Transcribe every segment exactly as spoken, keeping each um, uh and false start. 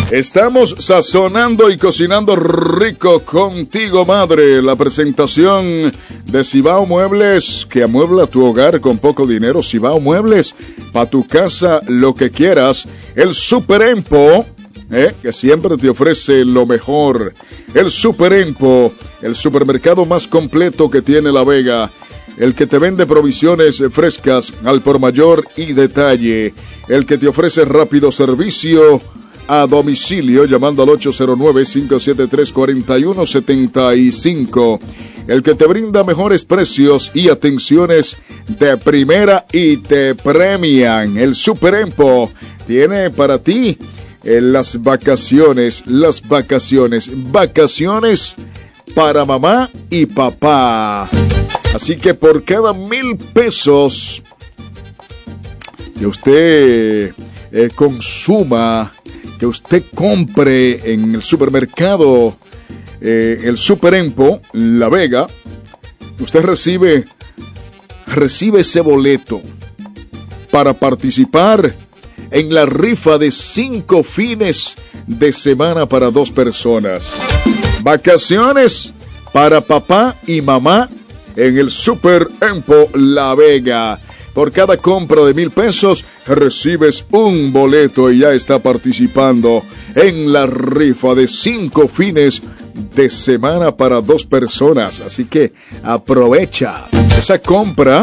Estamos sazonando y cocinando rico contigo, madre. La presentación de Cibao Muebles, que amuebla tu hogar con poco dinero. Cibao Muebles, para tu casa, lo que quieras. El Super Empo, eh, que siempre te ofrece lo mejor. El Super Empo, el supermercado más completo que tiene La Vega. El que te vende provisiones frescas al por mayor y detalle. El que te ofrece rápido servicio a domicilio llamando al ocho cero nueve, cinco siete tres, cuatro uno siete cinco. El que te brinda mejores precios y atenciones de primera y te premian. El Super Empo tiene para ti en las vacaciones, las vacaciones, vacaciones para mamá y papá. Así que por cada mil pesos que usted eh, consuma, que usted compre en el supermercado, eh, el Super Empo, La Vega, usted recibe, recibe ese boleto para participar en la rifa de cinco fines de semana para dos personas. Vacaciones para papá y mamá en el Super Empo La Vega. Por cada compra de mil pesos recibes un boleto y ya está participando en la rifa de cinco fines de semana para dos personas. Así que aprovecha esa compra,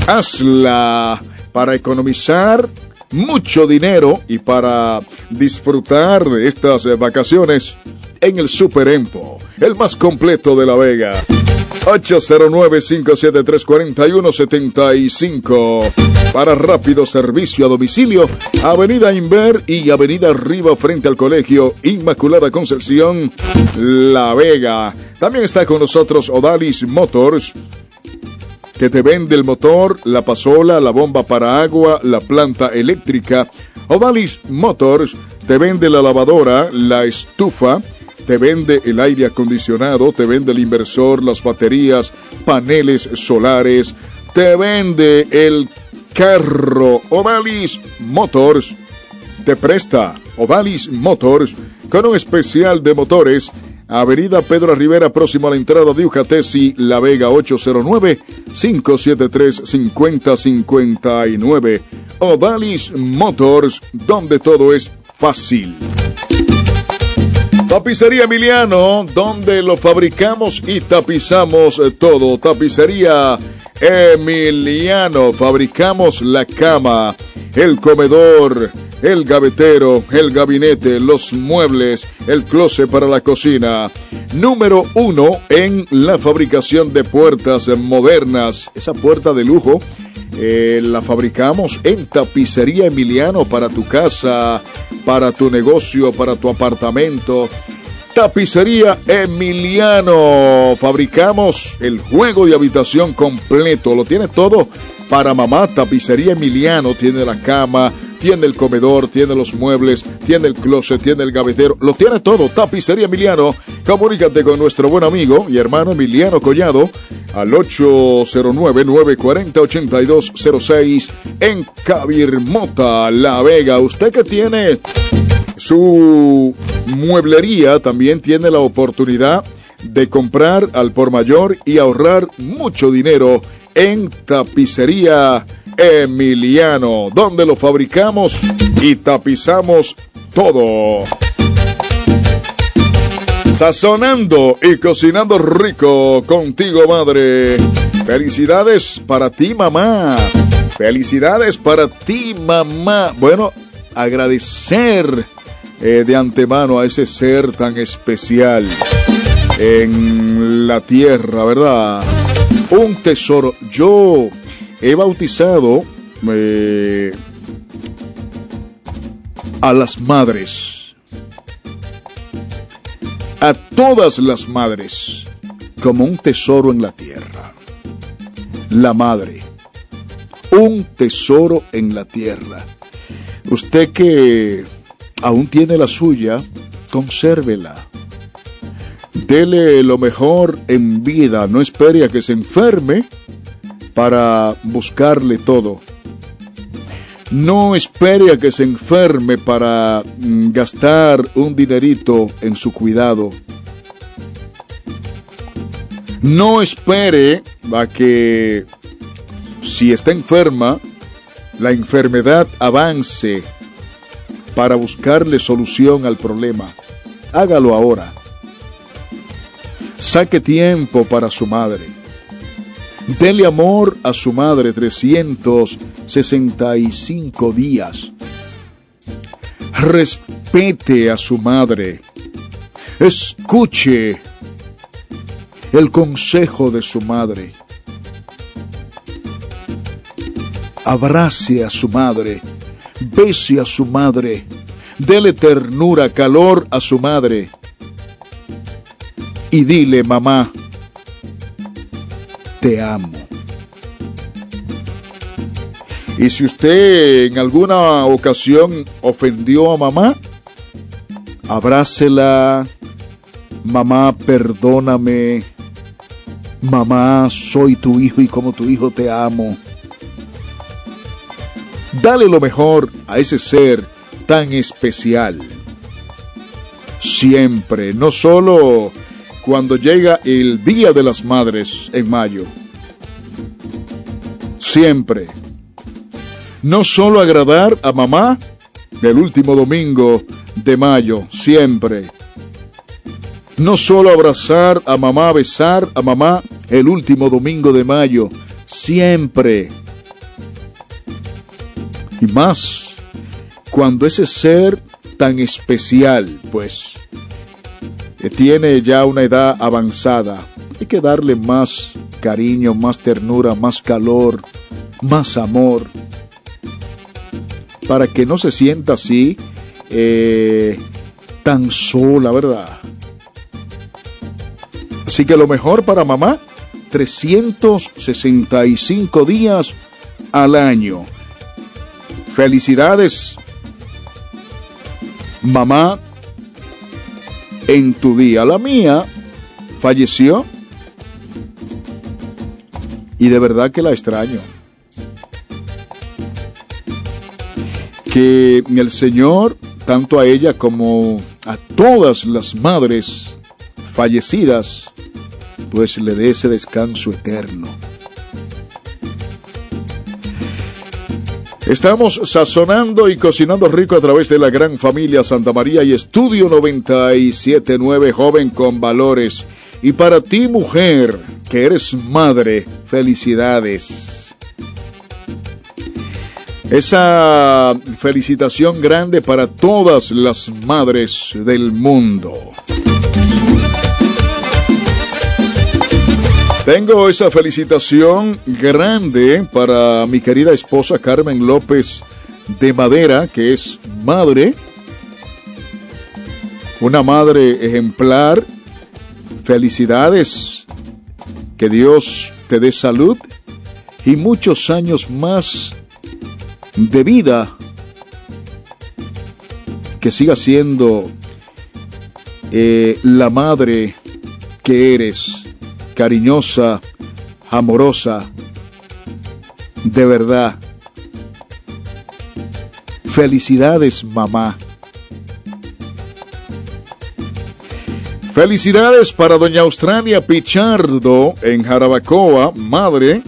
hazla para economizar mucho dinero y para disfrutar de estas vacaciones en el Super Empo, el más completo de La Vega. ocho cero nueve, cinco siete tres, cuatro uno siete cinco. Para rápido servicio a domicilio, Avenida Inver y Avenida Arriba frente al Colegio Inmaculada Concepción, La Vega. También está con nosotros Odalis Motors, que te vende el motor, la pasola, la bomba para agua, la planta eléctrica. Odalis Motors te vende la lavadora, la estufa, te vende el aire acondicionado, te vende el inversor, las baterías, paneles solares, te vende el carro. Odalis Motors te presta. Odalis Motors con un especial de motores. Avenida Pedro Rivera, próximo a la entrada de Ucatesi, La Vega, ocho cero nueve, cinco siete tres, cinco cero cinco nueve. Odalis Motors, donde todo es fácil. Tapicería Emiliano, donde lo fabricamos y tapizamos todo. Tapicería Emiliano, fabricamos la cama, el comedor, el gavetero, el gabinete, los muebles, el closet para la cocina. Número uno en la fabricación de puertas modernas. Esa puerta de lujo eh, la fabricamos en Tapicería Emiliano para tu casa, para tu negocio, para tu apartamento. Tapicería Emiliano. Fabricamos el juego de habitación completo. Lo tiene todo para mamá. Tapicería Emiliano tiene la cama, tiene el comedor, tiene los muebles, tiene el closet, tiene el gavetero. Lo tiene todo. Tapicería Emiliano. Comunícate con nuestro buen amigo y hermano Emiliano Collado al ocho cero nueve, nueve cuatro cero, ocho dos cero seis en Cabirmota, La Vega. Usted que tiene su mueblería también tiene la oportunidad de comprar al por mayor y ahorrar mucho dinero en Tapicería Emiliano, donde lo fabricamos y tapizamos todo. Sazonando y cocinando rico contigo, madre. Felicidades para ti, mamá. Felicidades para ti, mamá. Bueno, agradecer eh, de antemano a ese ser tan especial en la tierra, ¿verdad? Un tesoro. Yo he bautizado eh, a las madres, a todas las madres, como un tesoro en la tierra. La madre, un tesoro en la tierra. Usted que aún tiene la suya, consérvela. Dele lo mejor en vida, no espere a que se enferme para buscarle todo. No espere a que se enferme para mm, gastar un dinerito en su cuidado. No espere a que, si está enferma, la enfermedad avance para buscarle solución al problema. Hágalo ahora. Saque tiempo para su madre. Dele amor a su madre trescientos sesenta y cinco días. Respete a su madre. Escuche el consejo de su madre. Abrace a su madre. Bese a su madre. Dele ternura, calor a su madre. Y dile: mamá, te amo. Y si usted en alguna ocasión ofendió a mamá, abrácela. Mamá, perdóname. Mamá, soy tu hijo y como tu hijo te amo. Dale lo mejor a ese ser tan especial. Siempre, no solo cuando llega el Día de las Madres en mayo. Siempre. No solo agradar a mamá el último domingo de mayo, siempre. No solo abrazar a mamá, besar a mamá el último domingo de mayo, siempre. Y más cuando ese ser tan especial, pues, tiene ya una edad avanzada. Hay que darle más cariño, más ternura, más calor, más amor, para que no se sienta así eh, tan sola, ¿verdad? Así que lo mejor para mamá, trescientos sesenta y cinco días al año. Felicidades, mamá, en tu día. La mía falleció y de verdad que la extraño. Que el Señor, tanto a ella como a todas las madres fallecidas, pues le dé ese descanso eterno. Estamos sazonando y cocinando rico a través de la gran familia Santa María y Estudio noventa y siete punto nueve, joven con valores. Y para ti, mujer, que eres madre, felicidades. Esa felicitación grande para todas las madres del mundo. Tengo esa felicitación grande para mi querida esposa Carmen López de Madera, que es madre, una madre ejemplar. Felicidades, que Dios te dé salud y muchos años más de vida, que siga siendo eh, la madre que eres. Cariñosa, amorosa, de verdad. Felicidades, mamá. Felicidades para doña Australia Pichardo en Jarabacoa, madre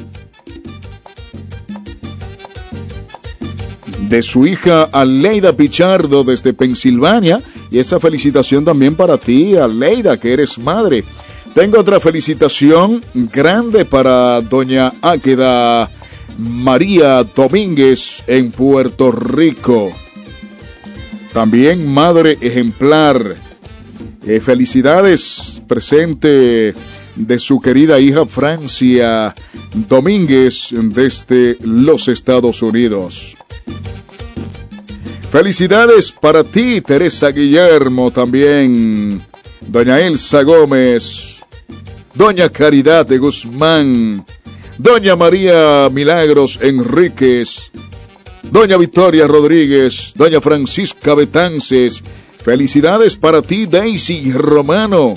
de su hija Aleida Pichardo desde Pensilvania. Y esa felicitación también para ti, Aleida, que eres madre. Tengo otra felicitación grande para doña Águeda María Domínguez en Puerto Rico. También madre ejemplar. Eh, felicidades presente de su querida hija Francia Domínguez desde los Estados Unidos. Felicidades para ti, Teresa Guillermo, también doña Elsa Gómez, doña Caridad de Guzmán, doña María Milagros Enríquez, doña Victoria Rodríguez, doña Francisca Betances. Felicidades para ti, Daisy Romano.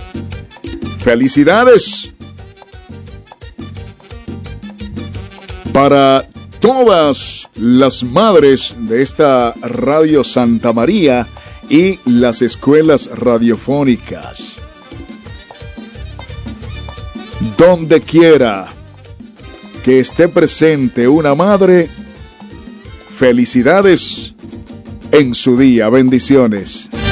Felicidades Para todas las madres de esta Radio Santa María y las escuelas radiofónicas, donde quiera que esté presente una madre, felicidades en su día. Bendiciones.